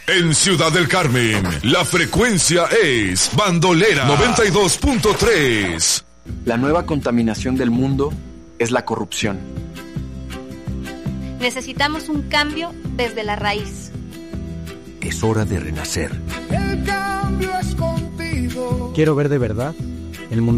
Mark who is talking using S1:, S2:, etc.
S1: En Ciudad del Carmen, la frecuencia es Bandolera 92.3.
S2: La nueva contaminación del mundo es la corrupción.
S3: Necesitamos un cambio desde la raíz.
S4: Es hora de renacer.
S5: El cambio es contigo.
S6: Quiero ver de verdad el mundo